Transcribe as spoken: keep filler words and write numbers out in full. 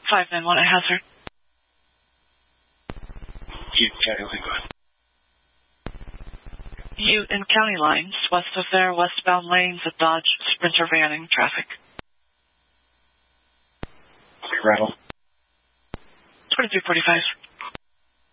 five nine one at Hazard. Ute County Line, go ahead. Ute and County Lines, west of there, westbound lanes of Dodge Sprinter vanning traffic. Rattle. twenty-three forty-five.